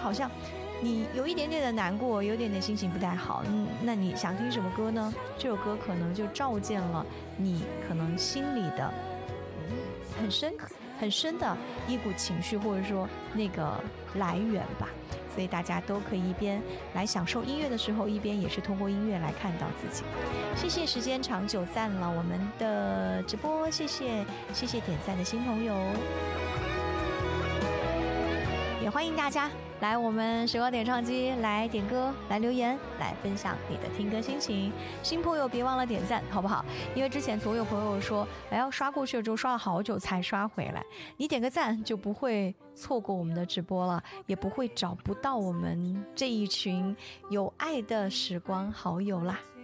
好像你有一点点的难过，有一点点心情不太好，那你想听什么歌呢？这首歌可能就照见了你可能心里的很深的一股情绪，或者说那个来源吧。所以大家都可以一边来享受音乐的时候，一边也是通过音乐来看到自己。谢谢时间长久赞了我们的直播，谢谢点赞的新朋友，也欢迎大家来我们时光点唱机来点歌，来留言，来分享你的听歌心情。新朋友别忘了点赞好不好？因为之前总有朋友说刷过去了之后刷了好久才刷回来，你点个赞就不会错过我们的直播了，也不会找不到我们这一群有爱的时光好友啦。